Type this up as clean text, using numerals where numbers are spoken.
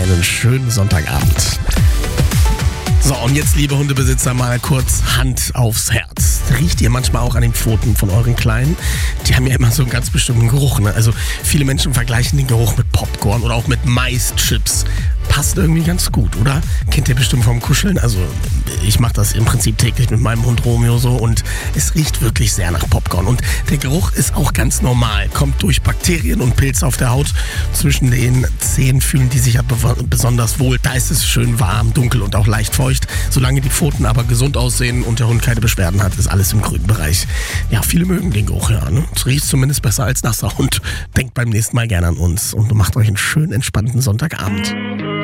einen schönen Sonntagabend. So, und jetzt, liebe Hundebesitzer, mal kurz Hand aufs Herz. Riecht ihr manchmal auch an den Pfoten von euren Kleinen? Die haben ja immer so einen ganz bestimmten Geruch, ne? Also viele Menschen vergleichen den Geruch mit Popcorn oder auch mit Maischips. Passt irgendwie ganz gut, oder? Kennt ihr bestimmt vom Kuscheln? Also ich mache das im Prinzip täglich mit meinem Hund Romeo so und es riecht wirklich sehr nach Popcorn. Und der Geruch ist auch ganz normal, kommt durch Bakterien und Pilze auf der Haut. Zwischen den Zähnen fühlen die sich ja besonders wohl. Da ist es schön warm, dunkel und auch leicht feucht. Solange die Pfoten aber gesund aussehen und der Hund keine Beschwerden hat, ist alles im grünen Bereich. Ja, viele mögen den Geruch, ja. Ne? Es riecht zumindest besser als nasser Hund. Denkt beim nächsten Mal gerne an uns und macht euch einen schönen, entspannten Sonntagabend.